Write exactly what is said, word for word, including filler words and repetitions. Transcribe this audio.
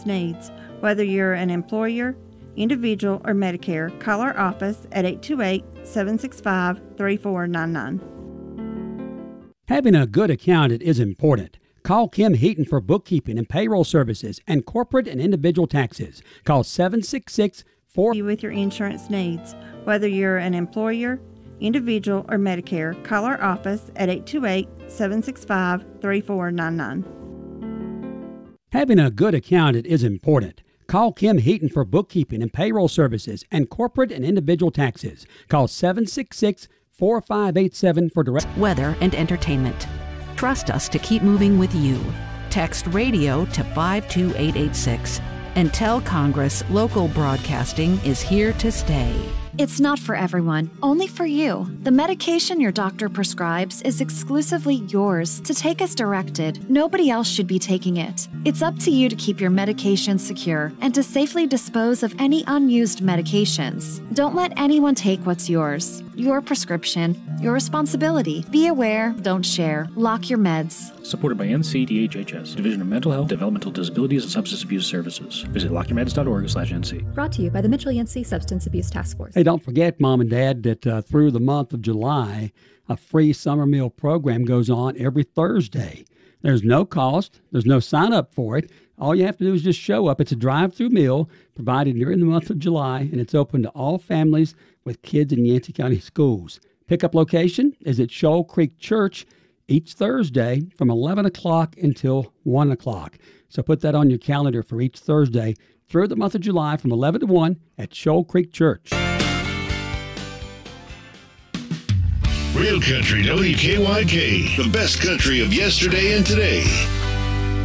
insurance needs. Whether you're an employer, individual, or Medicare, call our office at eight two eight, seven six five, three four nine nine. Having a good accountant is important. Call Kim Heaton for bookkeeping and payroll services and corporate and individual taxes. Call seven six six, four You with your insurance needs. Whether you're an employer, individual, or Medicare, call our office at eight two eight, seven six five, three four nine nine. Having a good accountant is important. Call Kim Heaton for bookkeeping and payroll services and corporate and individual taxes. Call seven six six, four five eight seven for direct weather and entertainment. Trust us to keep moving with you. Text radio to five two eight eight six and tell Congress local broadcasting is here to stay. It's not for everyone, only for you. The medication your doctor prescribes is exclusively yours to take as directed. Nobody else should be taking it. It's up to you to keep your medication secure and to safely dispose of any unused medications. Don't let anyone take what's yours. Your prescription, your responsibility. Be aware, don't share. Lock your meds. Supported by N C D H H S, Division of Mental Health, Developmental Disabilities, and Substance Abuse Services. Visit lock your meds dot org slash N C. Brought to you by the Mitchell-Yancey Substance Abuse Task Force. Hey, don't forget, Mom and Dad, that uh, through the month of July, a free summer meal program goes on every Thursday. There's no cost. There's no sign up for it. All you have to do is just show up. It's a drive-through meal provided during the month of July, and it's open to all families with kids in Yancey County schools. Pickup location is at Shoal Creek Church each Thursday from eleven o'clock until one o'clock. So put that on your calendar for each Thursday through the month of July from eleven to one at Shoal Creek Church. Real Country W K Y K, the best country of yesterday and today.